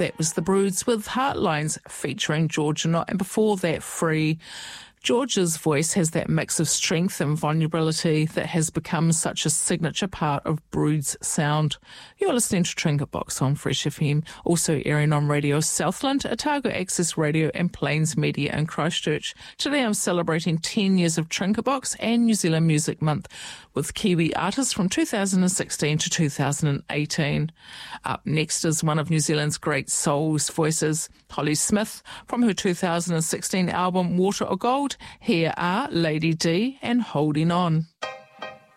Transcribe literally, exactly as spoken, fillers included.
That was The Broods with Heartlines featuring Georgia Knott, and before that, Free. Georgia's voice has that mix of strength and vulnerability that has become such a signature part of Brood's sound. You're listening to Trinket Box on Fresh F M, also airing on Radio Southland, Otago Access Radio and Plains Media in Christchurch. Today I'm celebrating ten years of Trinket Box and New Zealand Music Month with Kiwi artists from two thousand sixteen to two thousand eighteen. Up next is one of New Zealand's great soul's voices, Holly Smith, from her two thousand sixteen album Water or Gold. Here are Lady D and Holding On.